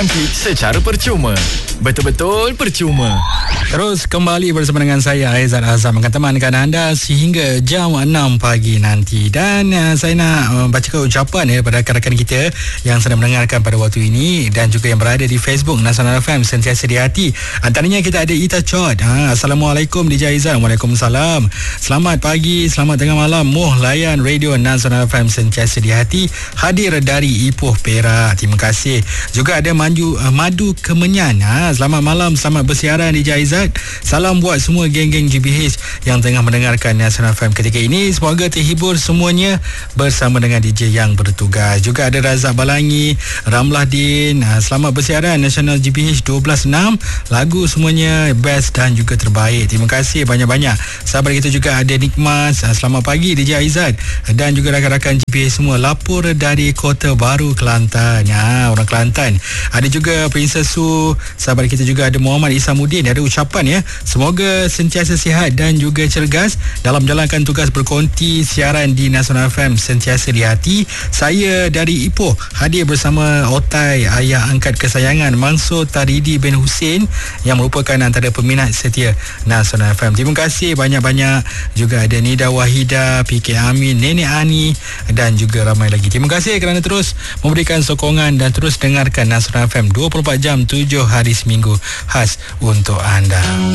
secara percuma. Betul-betul percuma. Terus kembali bersama dengan saya Aizat Azam akan temankan anda sehingga jam 6 pagi nanti. Dan saya nak bacakan ucapan daripada rakan-rakan kita yang sedang mendengarkan pada waktu ini dan juga yang berada di Facebook Nasional FM Sentiasa di Hati. Antaranya kita ada Ita Chot. Assalamualaikum DJ Aizat. Waalaikumsalam. Selamat pagi, selamat tengah malam. Moh layan Radio Nasional FM Sentiasa di Hati hadir dari Ipoh Perak. Terima kasih. Juga ada Madu Kemenyan. Selamat malam, selamat bersiaran DJ Aizat. Salam buat semua geng-geng GBH yang tengah mendengarkan Nasional FM ketika ini. Semoga terhibur semuanya bersama dengan DJ yang bertugas. Juga ada Razak Balangi, Ramlah Din. Selamat bersiaran Nasional GBH 12.6. Lagu semuanya best dan juga terbaik. Terima kasih banyak-banyak. Sahabat kita juga ada Nikmas. Selamat pagi DJ Aizat dan juga rakan-rakan GBH semua. Lapor dari Kota Baru, Kelantan. Orang Kelantan. Ada juga Princess Su. Sahabat kita juga ada Muhammad Isamuddin. Ada ucapan ya, semoga sentiasa sihat dan juga cergas dalam menjalankan tugas berkonti siaran di Nasional FM Sentiasa di Hati. Saya dari Ipoh hadir bersama Otai, ayah angkat kesayangan Mansur Taridi bin Hussein yang merupakan antara peminat setia Nasional FM. Terima kasih banyak-banyak. Juga ada Nida Wahida, PK Amin, Nenek Ani dan juga ramai lagi. Terima kasih kerana terus memberikan sokongan dan terus dengarkan Nasional FM 24 jam 7 hari seminggu khas untuk anda.